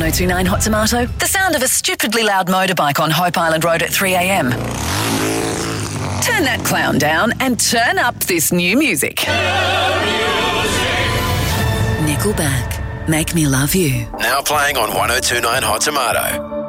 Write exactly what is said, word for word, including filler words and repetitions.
one oh two nine Hot Tomato. The sound of a stupidly loud motorbike on Hope Island Road at three a.m. Turn that clown down and turn up this new music. Nickelback, Make Me Love You. Now playing on one oh two nine Hot Tomato.